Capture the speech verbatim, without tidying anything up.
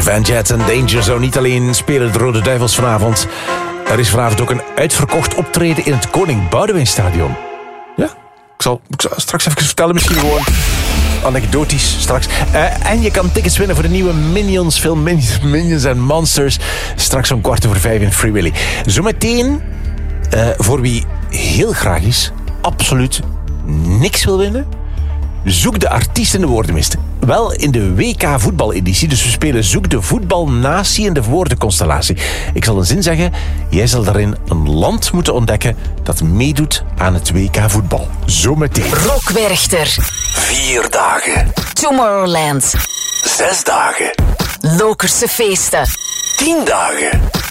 De Van Jets en Danger Zone. Niet alleen spelen de Rode Duivels vanavond. Er is vanavond ook een uitverkocht optreden in het Koning Boudewijnstadion. Ja, ik zal, ik zal straks even vertellen, misschien gewoon anekdotisch straks. Uh, en je kan tickets winnen voor de nieuwe Minions film Minions, Minions and Monsters. Straks om kwart over vijf in Free Willy. Zometeen, uh, voor wie heel graag is, absoluut niks wil winnen, zoek de artiest in de woordenmist. Wel in de W K voetbaleditie, dus we spelen Zoek de voetbalnatie in de woordenconstellatie. Ik zal een zin zeggen, jij zal daarin een land moeten ontdekken dat meedoet aan het W K voetbal. Zometeen. Rock Werchter. Vier dagen. Tomorrowland. Zes dagen. Lokerse feesten. Tien dagen.